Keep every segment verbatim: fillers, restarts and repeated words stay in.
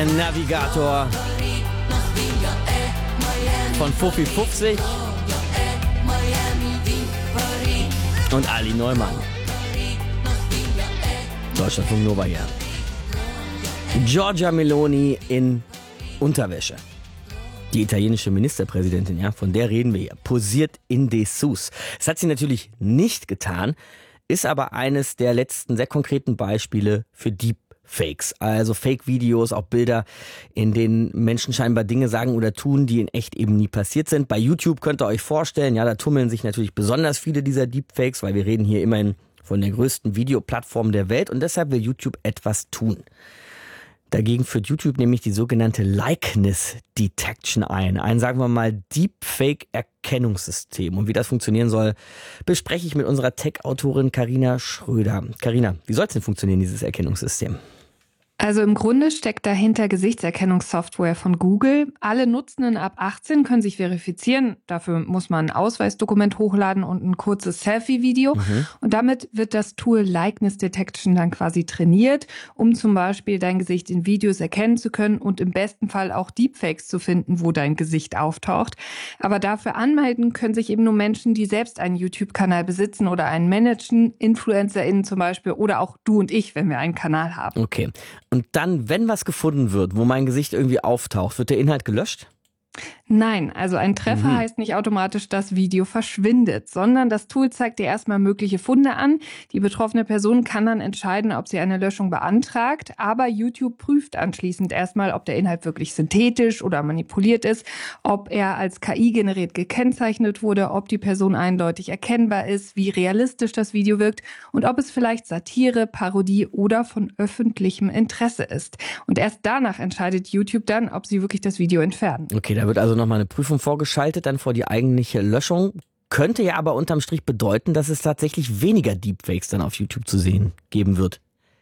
Navigator von Fuffi fünfzig und Ali Neumann. Deutschlandfunk Nova hier. Giorgia Meloni in Unterwäsche. Die italienische Ministerpräsidentin, ja, von der reden wir hier, posiert in Dessous. Das hat sie natürlich nicht getan, ist aber eines der letzten sehr konkreten Beispiele für Deepfakes. Also Fake-Videos, auch Bilder, in denen Menschen scheinbar Dinge sagen oder tun, die in echt eben nie passiert sind. Bei YouTube könnt ihr euch vorstellen, ja, da tummeln sich natürlich besonders viele dieser Deepfakes, weil wir reden hier immerhin von der größten Videoplattform der Welt und deshalb will YouTube etwas tun. Dagegen führt YouTube nämlich die sogenannte Likeness Detection ein. Ein, sagen wir mal, Deepfake-Erkennungssystem. Und wie das funktionieren soll, bespreche ich mit unserer Tech-Autorin Carina Schröder. Carina, wie soll es denn funktionieren, dieses Erkennungssystem? Also im Grunde steckt dahinter Gesichtserkennungssoftware von Google. Alle Nutzenden ab achtzehn können sich verifizieren. Dafür muss man ein Ausweisdokument hochladen und ein kurzes Selfie-Video. Mhm. Und damit wird das Tool Likeness Detection dann quasi trainiert, um zum Beispiel dein Gesicht in Videos erkennen zu können und im besten Fall auch Deepfakes zu finden, wo dein Gesicht auftaucht. Aber dafür anmelden können sich eben nur Menschen, die selbst einen YouTube-Kanal besitzen oder einen managen, InfluencerInnen zum Beispiel oder auch du und ich, wenn wir einen Kanal haben. Okay. Und dann, wenn was gefunden wird, wo mein Gesicht irgendwie auftaucht, wird der Inhalt gelöscht? Nein, also ein Treffer mhm. heißt nicht automatisch, das Video verschwindet, sondern das Tool zeigt dir erstmal mögliche Funde an. Die betroffene Person kann dann entscheiden, ob sie eine Löschung beantragt, aber YouTube prüft anschließend erstmal, ob der Inhalt wirklich synthetisch oder manipuliert ist, ob er als K I generiert gekennzeichnet wurde, ob die Person eindeutig erkennbar ist, wie realistisch das Video wirkt und ob es vielleicht Satire, Parodie oder von öffentlichem Interesse ist. Und erst danach entscheidet YouTube dann, ob sie wirklich das Video entfernen. Okay, da wird also nochmal eine Prüfung vorgeschaltet, dann vor die eigentliche Löschung. Könnte ja aber unterm Strich bedeuten, dass es tatsächlich weniger Deepfakes dann auf YouTube zu sehen geben wird.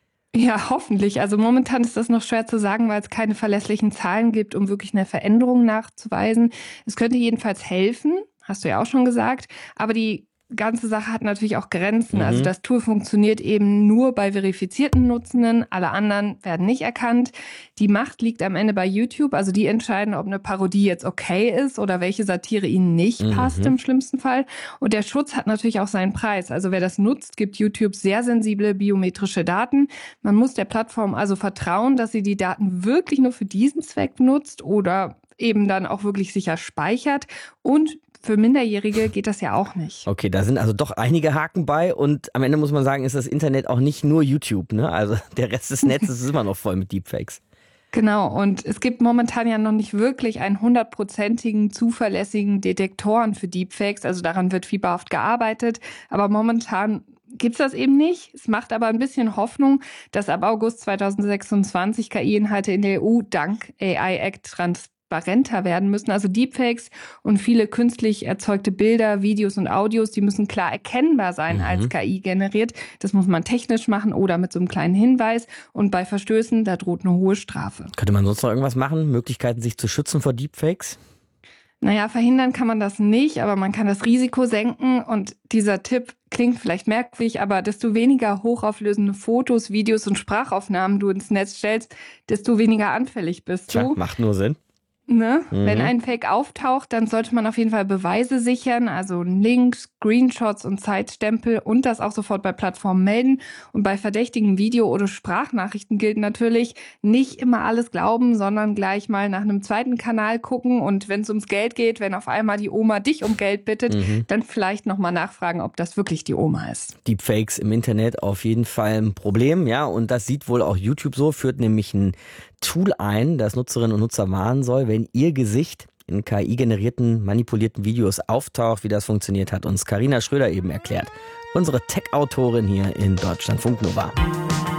Ja, hoffentlich. Also momentan ist das noch schwer zu sagen, weil es keine verlässlichen Zahlen gibt, um wirklich eine Veränderung nachzuweisen. Es könnte jedenfalls helfen, hast du ja auch schon gesagt, aber die ganze Sache hat natürlich auch Grenzen. Mhm. Also das Tool funktioniert eben nur bei verifizierten Nutzenden. Alle anderen werden nicht erkannt. Die Macht liegt am Ende bei YouTube. Also die entscheiden, ob eine Parodie jetzt okay ist oder welche Satire ihnen nicht mhm. passt im schlimmsten Fall. Und der Schutz hat natürlich auch seinen Preis. Also wer das nutzt, gibt YouTube sehr sensible biometrische Daten. Man muss der Plattform also vertrauen, dass sie die Daten wirklich nur für diesen Zweck nutzt oder eben dann auch wirklich sicher speichert. Und für Minderjährige geht das ja auch nicht. Okay, da sind also doch einige Haken bei und am Ende muss man sagen, ist das Internet auch nicht nur YouTube, ne? Also der Rest des Netzes ist immer noch voll mit Deepfakes. Genau, und es gibt momentan ja noch nicht wirklich einen hundertprozentigen, zuverlässigen Detektoren für Deepfakes. Also daran wird fieberhaft gearbeitet, aber momentan gibt's das eben nicht. Es macht aber ein bisschen Hoffnung, dass ab August zweitausendsechsundzwanzig K I-Inhalte in der E U dank A I-Act transparenter werden müssen. Also Deepfakes und viele künstlich erzeugte Bilder, Videos und Audios, die müssen klar erkennbar sein mhm. als K I generiert. Das muss man technisch machen oder mit so einem kleinen Hinweis. Und bei Verstößen, da droht eine hohe Strafe. Könnte man sonst noch irgendwas machen? Möglichkeiten, sich zu schützen vor Deepfakes? Naja, verhindern kann man das nicht, aber man kann das Risiko senken. Und dieser Tipp klingt vielleicht merkwürdig, aber desto weniger hochauflösende Fotos, Videos und Sprachaufnahmen du ins Netz stellst, desto weniger anfällig bist du. Tja, macht nur Sinn. Ne? Mhm. Wenn ein Fake auftaucht, dann sollte man auf jeden Fall Beweise sichern, also Links, Screenshots und Zeitstempel und das auch sofort bei Plattformen melden. Und bei verdächtigen Video- oder Sprachnachrichten gilt natürlich, nicht immer alles glauben, sondern gleich mal nach einem zweiten Kanal gucken. Und wenn es ums Geld geht, wenn auf einmal die Oma dich um Geld bittet, mhm. dann vielleicht nochmal nachfragen, ob das wirklich die Oma ist. Deepfakes im Internet auf jeden Fall ein Problem, ja, und das sieht wohl auch YouTube so, führt nämlich ein Tool ein, das Nutzerinnen und Nutzer warnen soll, wenn ihr Gesicht in K I-generierten, manipulierten Videos auftaucht. Wie das funktioniert, hat uns Carina Schröder eben erklärt. Unsere Tech-Autorin hier in Deutschlandfunk Nova.